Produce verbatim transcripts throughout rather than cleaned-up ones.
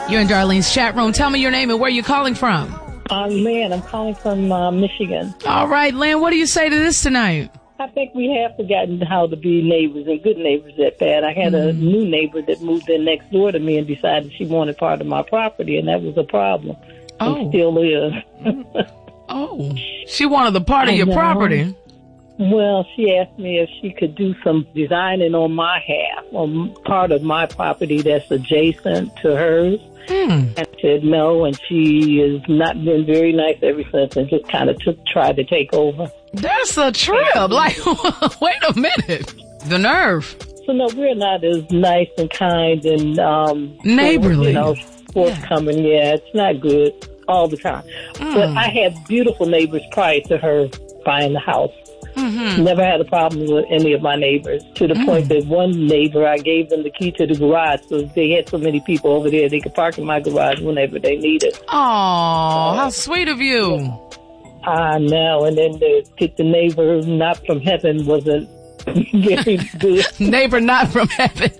You're in Darlene's chat room. Tell me your name and where you're calling from. I'm Lynn. I'm calling from uh, Michigan. All right, Lynn, what do you say to this tonight? I think we have forgotten how to be neighbors and good neighbors at that. I had mm. a new neighbor that moved in next door to me and decided she wanted part of my property, and that was a problem. Oh. And still is. Oh, she wanted the part of I your know. property. Well, she asked me if she could do some designing on my half, on part of my property that's adjacent to hers. Hmm. I said no, and she has not been very nice ever since and just kind of took, tried to take over. That's a trip. Like, wait a minute. The nerve. So, no, we're not as nice and kind and um, neighborly. You know, forthcoming. Yeah. yeah, it's not good all the time. Mm. But I had beautiful neighbors prior to her buying the house. Mm-hmm. Never had a problem with any of my neighbors, to the mm. point that one neighbor, I gave them the key to the garage, so they had so many people over there, they could park in my garage whenever they needed. Oh, uh, how sweet of you. I know. And then the, the neighbor not from heaven wasn't very good. Neighbor not from heaven.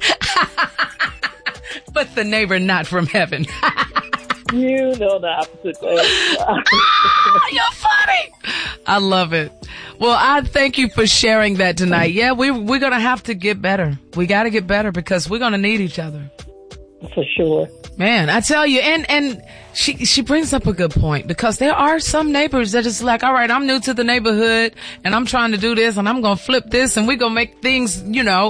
But the neighbor not from heaven. You know the opposite way. You're funny. I love it. Well, I thank you for sharing that tonight. Yeah, we, we're going to have to get better. We got to get better because we're going to need each other. For sure. Man, I tell you, and, and she, she brings up a good point because there are some neighbors that is like, all right, I'm new to the neighborhood and I'm trying to do this and I'm going to flip this and we're going to make things, you know,